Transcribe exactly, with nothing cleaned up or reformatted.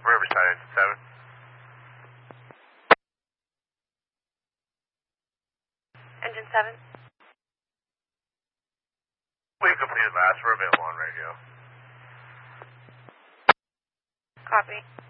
Riverside, engine seven. Engine seven. We completed last. We're available on radio. Copy.